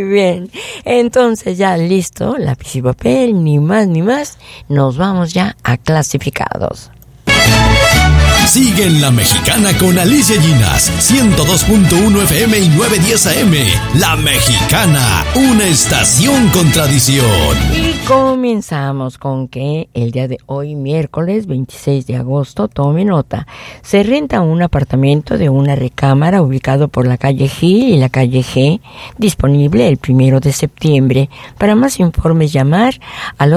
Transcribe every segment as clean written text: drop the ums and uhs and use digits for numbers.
bien. Entonces ya listo, lápiz y papel, ni más, nos vamos ya a clasificados. Sigue en La Mexicana con Alicia Llinas, 102.1 FM y 910 AM. La Mexicana, una estación con tradición. Y comenzamos con que el día de hoy, miércoles 26 de agosto, tome nota, se renta un apartamento de una recámara ubicado por la calle Gil y la calle G, disponible el 1 de septiembre. Para más informes, llamar al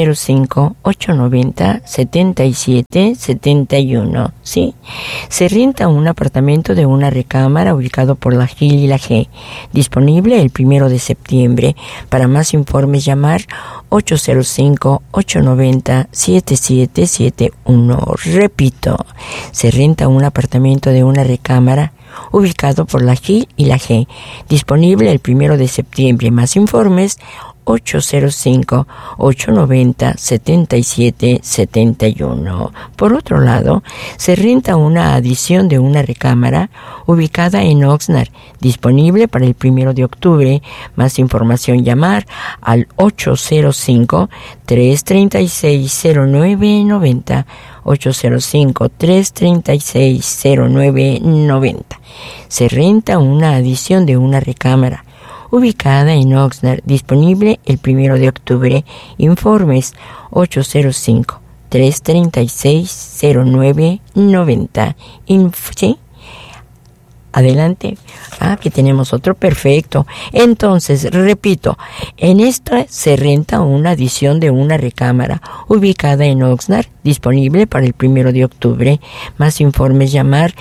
805-890-7771. Sí, se renta un apartamento de una recámara ubicado por la Gil y la G, disponible el 1 de septiembre. Para más informes, llamar 805-890-7771. Repito, se renta un apartamento de una recámara ubicado por la Gil y la G, disponible el 1 de septiembre. Más informes, 805-890-7771. Por otro lado, se renta una adición de una recámara ubicada en Oxnard, disponible para el 1 de octubre. Más información, llamar al 805-336-0990. 805-336-0990. Se renta una adición de una recámara ubicada en Oxnard, disponible el 1 de octubre. Informes 805-336-0990. ¿Sí? Adelante. Aquí tenemos otro, perfecto. Entonces, repito, en esta se renta una adición de una recámara ubicada en Oxnard, disponible para el 1 de octubre. Más informes, llamar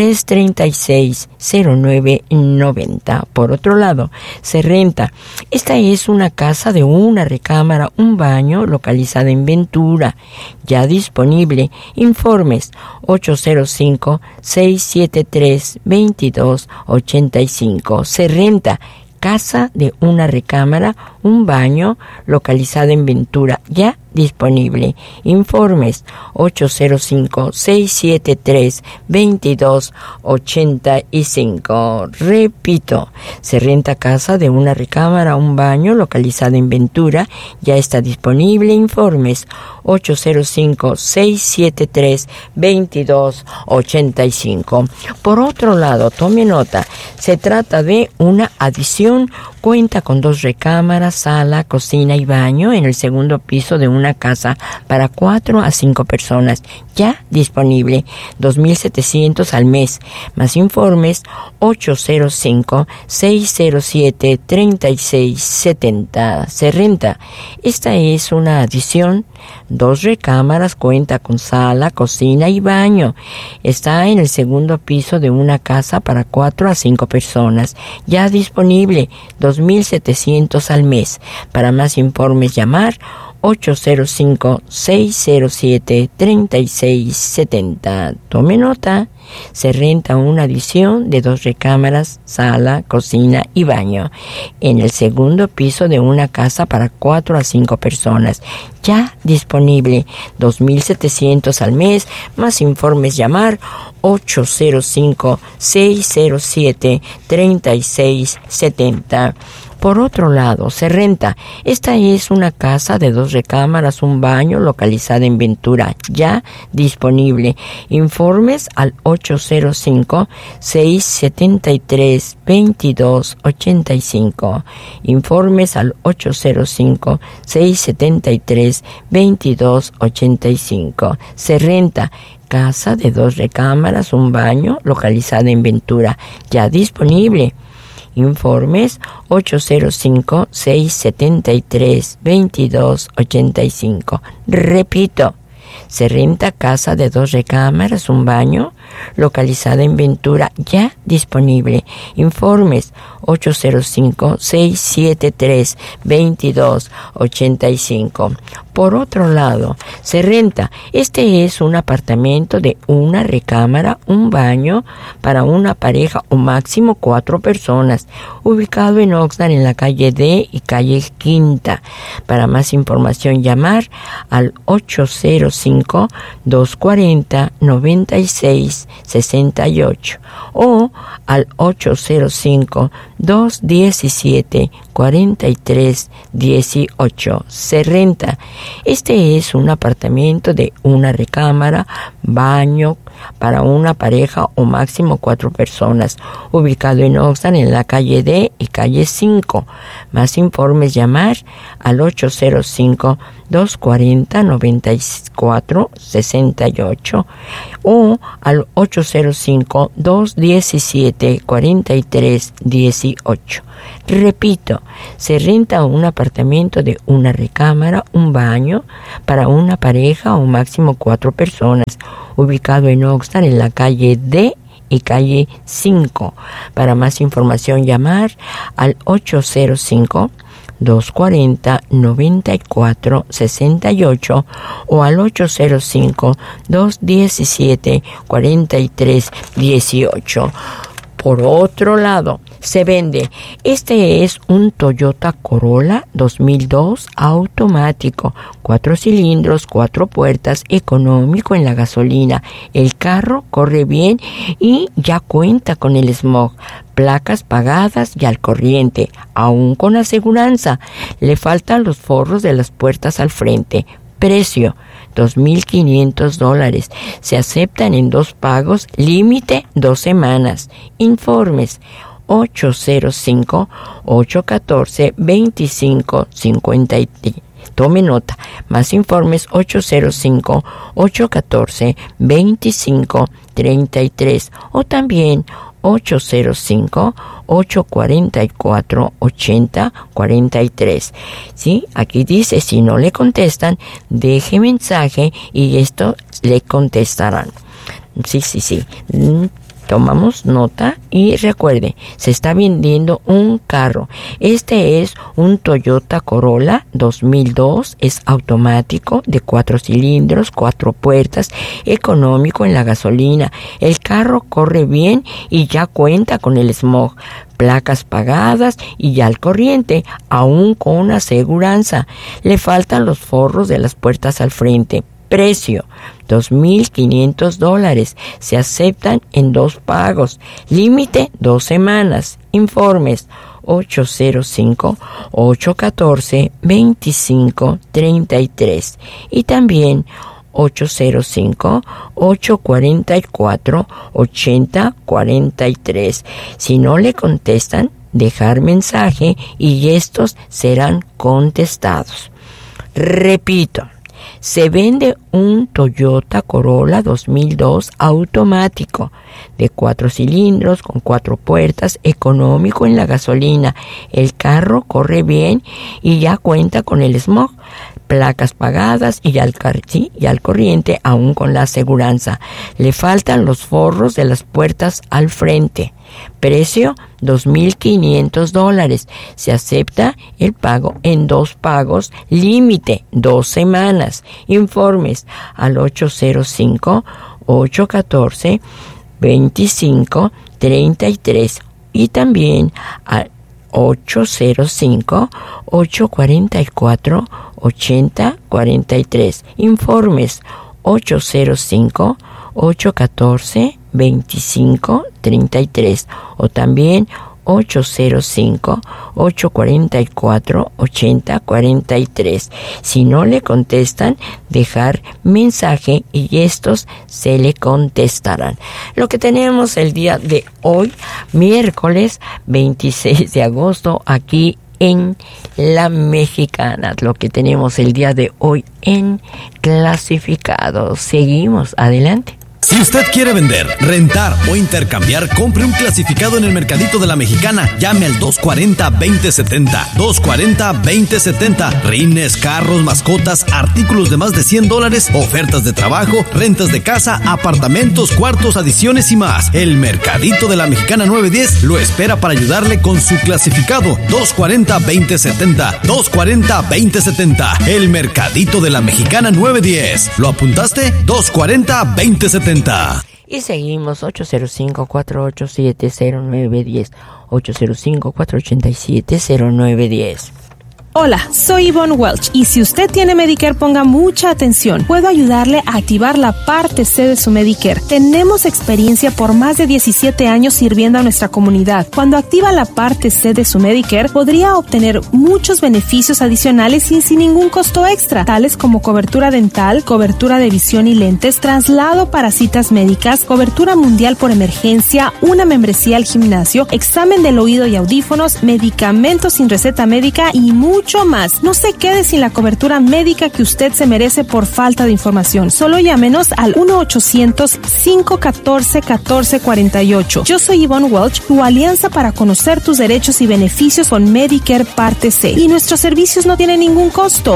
336-0990. Por otro lado, se renta. Esta es una casa de una recámara, un baño, localizada en Ventura, ya disponible. Informes 805-673-2285. Se renta. Casa de una recámara, un baño, localizada en Ventura, ya disponible. Informes 805-673-2285. Repito, se renta casa de una recámara, un baño, localizada en Ventura, ya está disponible. Informes 805-673-2285. Por otro lado, tome nota, se trata de una adición. Cuenta con 2 recámaras, sala, cocina y baño en el segundo piso de una casa para 4 a 5 personas. Ya disponible, $2,700 al mes. Más informes, 805-607-3670. Se renta. Esta es una adición. 2 recámaras, cuenta con sala, cocina y baño. Está en el segundo piso de una casa para 4 a 5 personas. Ya disponible, $2,700 al mes. Para más informes, llamar 805-607-3670. Tome nota. Se renta una adición de 2 recámaras, sala, cocina y baño en el segundo piso de una casa para 4 a 5 personas. Ya disponible, $2,700 al mes. Más informes, llamar 805-607-3670. Por otro lado, se renta. Esta es una casa de 2 recámaras, un baño, localizada en Ventura, ya disponible. Informes al 805-673-2285. Informes al 805-673-2285. Se renta. Casa de 2 recámaras, un baño, localizada en Ventura, ya disponible. Informes 805-673-2285. Repito, se renta casa de 2 recámaras, un baño, localizada en Ventura, ya disponible. Informes 805-673-2285. Por otro lado, se renta. Este es un apartamento de una recámara, un baño para una pareja o máximo 4 personas, ubicado en Oxnard, en la calle D y calle Quinta. Para más información, llamar al 805-240-96 4368 o al 805-217-4318. Se renta. Este es un apartamento de una recámara, baño para una pareja o máximo 4 personas, ubicado en Oxnard, en la calle D y calle 5. Más informes, llamar al 805-240-9468 o al 805-217-4318. Repito, se renta un apartamento de una recámara, un baño para una pareja o máximo 4 personas, ubicado en Oxnard, en la calle D y calle 5. Para más información, llamar al 805-240-9468 o al 805-217-4318. Por otro lado, se vende. Este es un Toyota Corolla 2002 automático, 4 cilindros, 4 puertas, económico en la gasolina. El carro corre bien y ya cuenta con el smog. Placas pagadas y al corriente, aún con aseguranza. Le faltan los forros de las puertas al frente. Precio: $2,500. Se aceptan en 2 pagos, límite 2 semanas. Informes: 805-814-2553. Tome nota. Más informes: 805-814-2533 o también 805-844-8043. ¿Sí? Aquí dice, si no le contestan, deje mensaje y esto le contestarán. Sí. Tomamos nota y recuerde, se está vendiendo un carro. Este es un Toyota Corolla 2002, es automático, de 4 cilindros, 4 puertas, económico en la gasolina. El carro corre bien y ya cuenta con el smog. Placas pagadas y ya al corriente, aún con aseguranza. Le faltan los forros de las puertas al frente. Precio: $2,500. Se aceptan en 2 pagos. Límite 2 semanas. Informes: 805-814-2533 y también 805-844-8043. Si no le contestan, dejar mensaje y estos serán contestados. Repito, se vende un Toyota Corolla 2002 automático, de 4 cilindros, con 4 puertas, económico en la gasolina. El carro corre bien y ya cuenta con el smog. Placas pagadas y al corriente, aún con la aseguranza. Le faltan los forros de las puertas al frente. Precio: $2,500. Se acepta el pago en 2 pagos, límite 2 semanas. Informes al 805-814-2533 y también al 805-844-8043. Informes: 805-814-2533 o también 805-844-8043. Si no le contestan, dejar mensaje y estos se le contestarán. Lo que tenemos el día de hoy, miércoles 26 de agosto, aquí en La Mexicana. Lo que tenemos el día de hoy en clasificados. Seguimos adelante. Si usted quiere vender, rentar o intercambiar, compre un clasificado en el Mercadito de la Mexicana. Llame al 240-2070. 240-2070. Rines, carros, mascotas, artículos de más de $100, ofertas de trabajo, rentas de casa, apartamentos, cuartos, adiciones y más. El Mercadito de la Mexicana 910 lo espera para ayudarle con su clasificado. 240-2070. 240-2070. El Mercadito de la Mexicana 910. ¿Lo apuntaste? 240-2070. Y seguimos 805-487-0910, 805-487-0910. Hola, soy Yvonne Welch y si usted tiene Medicare, ponga mucha atención. Puedo ayudarle a activar la parte C de su Medicare. Tenemos experiencia por más de 17 años sirviendo a nuestra comunidad. Cuando activa la parte C de su Medicare, podría obtener muchos beneficios adicionales y sin ningún costo extra, tales como cobertura dental, cobertura de visión y lentes, traslado para citas médicas, cobertura mundial por emergencia, una membresía al gimnasio, examen del oído y audífonos, medicamentos sin receta médica y mucho más. No se quede sin la cobertura médica que usted se merece por falta de información. Solo llámenos al 1-800-514-1448. Yo soy Yvonne Welch, tu alianza para conocer tus derechos y beneficios con Medicare Parte C. Y nuestros servicios no tienen ningún costo.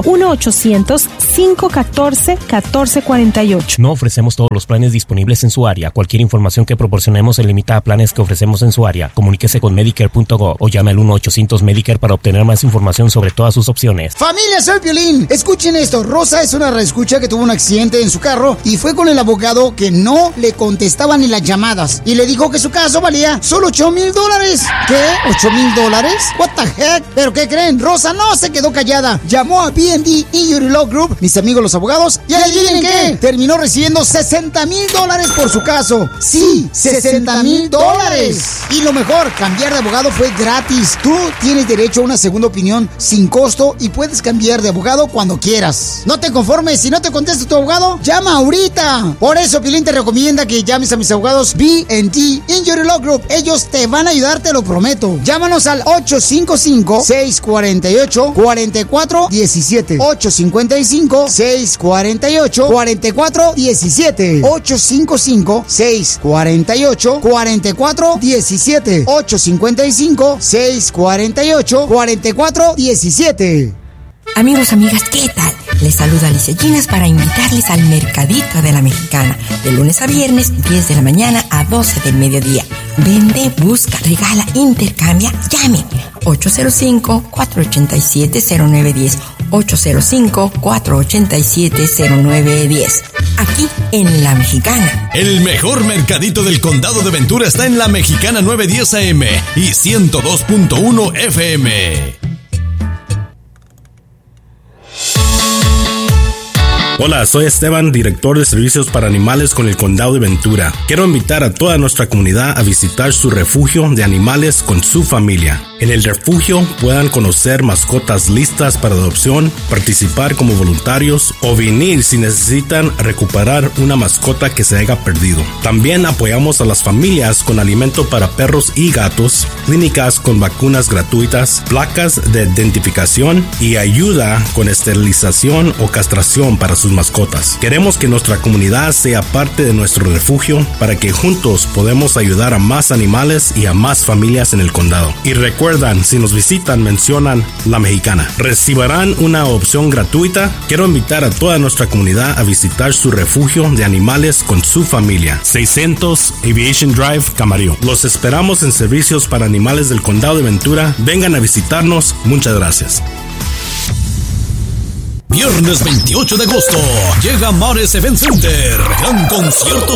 1-800-514-1448. No ofrecemos todos los planes disponibles en su área. Cualquier información que proporcionemos se limita a planes que ofrecemos en su área. Comuníquese con Medicare.gov o llame al 1-800-Medicare para obtener más información sobre todas sus opciones. Familia, soy Piolín. Escuchen esto. Rosa es una reescucha que tuvo un accidente en su carro y fue con el abogado que no le contestaba ni las llamadas. Y le dijo que su caso valía solo $8,000. ¿Qué? ¿$8,000? What the heck? ¿Pero qué creen? Rosa no se quedó callada. Llamó a B&D Injury Law Group, mis amigos los abogados, y adivinen qué, terminó recibiendo $60,000 por su caso. Sí, $60,000. Y lo mejor, cambiar de abogado fue gratis. Tú tienes derecho a una segunda opinión sin costo y puedes cambiar de abogado cuando quieras. No te conformes, si no te contesta tu abogado, llama ahorita. Por eso Piolín te recomienda que llames a mis abogados B&D Injury Law Group. Ellos te van a ayudar, te lo prometo. Llámanos al 855-648-4417. 855-648-4417. 855-648-4417. 855-648-4417. Amigos, amigas, ¿qué tal? Les saluda Alicia Ginas para invitarles al Mercadito de la Mexicana, de lunes a viernes, 10 de la mañana a 12 del mediodía. Vende, busca, regala, intercambia, llame. 805-487-0910. 805-487-0910. Aquí en La Mexicana. El mejor mercadito del condado de Ventura está en La Mexicana 910 AM y 102.1 FM. Hola, soy Esteban, director de servicios para animales con el Condado de Ventura. Quiero invitar a toda nuestra comunidad a visitar su refugio de animales con su familia. En el refugio puedan conocer mascotas listas para adopción, participar como voluntarios o venir si necesitan recuperar una mascota que se haya perdido. También apoyamos a las familias con alimento para perros y gatos, clínicas con vacunas gratuitas, placas de identificación y ayuda con esterilización o castración para sus mascotas. Queremos que nuestra comunidad sea parte de nuestro refugio para que juntos podamos ayudar a más animales y a más familias en el condado. Y recuerdan, si nos visitan, mencionan La Mexicana. Recibirán una opción gratuita. Quiero invitar a toda nuestra comunidad a visitar su refugio de animales con su familia. 600 Aviation Drive, Camarillo. Los esperamos en servicios para animales del condado de Ventura. Vengan a visitarnos. Muchas gracias. Viernes 28 de agosto llega Mares Event Center, gran concierto